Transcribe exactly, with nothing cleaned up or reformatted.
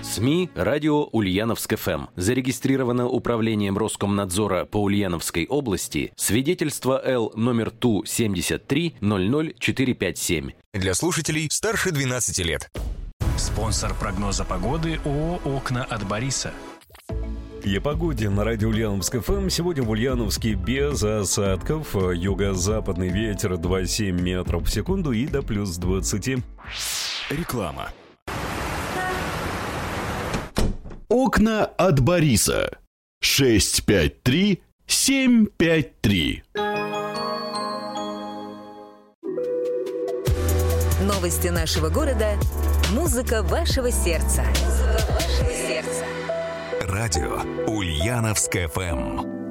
СМИ «Радио Ульяновск эф эм». Зарегистрировано Управлением Роскомнадзора по Ульяновской области. Свидетельство Л номер Ту семьдесят три ноль ноль четыре пять семь. Для слушателей старше двенадцати лет. Спонсор прогноза погоды ООО «Окна от Бориса». И о погоде на радио Ульяновск эф эм. Сегодня в Ульяновске без осадков. Юго-западный ветер два целых семь десятых метров в секунду и до плюс двадцати. Реклама. Окна от Бориса. шесть пять три семь пять три. Новости нашего города. Музыка вашего сердца. Музыка вашего сердца. Радио Ульяновск эф эм.